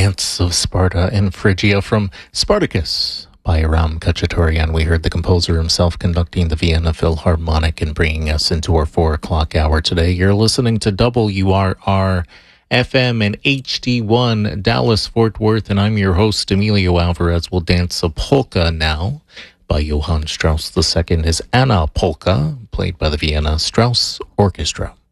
Dance of Sparta and Phrygia from Spartacus by Aram Khachaturian. We heard the composer himself conducting the Vienna Philharmonic and bringing us into our 4 o'clock hour today. You're listening to WRR FM and HD1 Dallas Fort Worth, and I'm your host, Emilio Alvarez. We'll dance a polka now by Johann Strauss II. Is Anna Polka, played by the Vienna Strauss Orchestra.